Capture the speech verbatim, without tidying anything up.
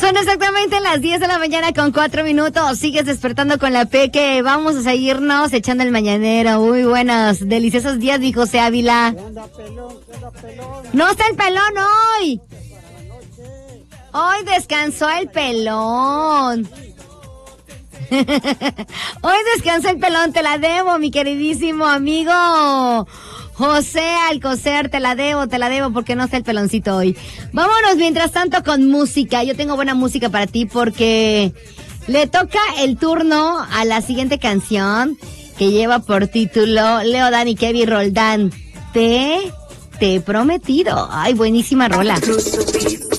Son exactamente las diez de la mañana con cuatro minutos. Sigues despertando con la Peque. Vamos a seguirnos echando el mañanero. Muy buenos, deliciosos días, mi José Ávila. No está el pelón hoy. Hoy descansó el pelón. Hoy descansó el pelón, te la debo, mi queridísimo amigo José Alcocer, te la debo, te la debo porque no está el peloncito hoy. Vámonos mientras tanto con música. Yo tengo buena música para ti porque le toca el turno a la siguiente canción que lleva por título Leo Dan y Kevin Roldán. Te, te he prometido. Ay, buenísima rola.